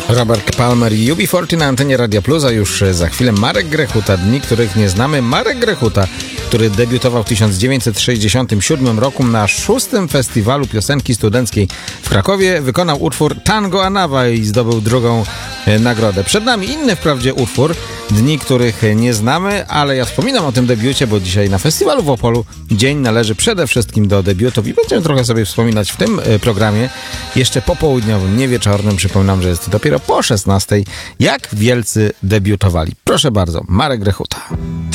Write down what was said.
Robert Palmer i UB40 na antenie Radia Plus, a już za chwilę Marek Grechuta, dni, których nie znamy. Marek Grechuta, który debiutował w 1967 roku na 6. Festiwalu Piosenki Studenckiej w Krakowie, wykonał utwór Tango Anawa i zdobył drugą nagrodę. Przed nami inny wprawdzie utwór, dni, których nie znamy, ale ja wspominam o tym debiucie, bo dzisiaj na festiwalu w Opolu dzień należy przede wszystkim do debiutów i będziemy trochę sobie wspominać w tym programie, jeszcze popołudniowym, nie wieczornym. Przypominam, że jest dopiero po 16, jak wielcy debiutowali. Proszę bardzo, Marek Grechuta.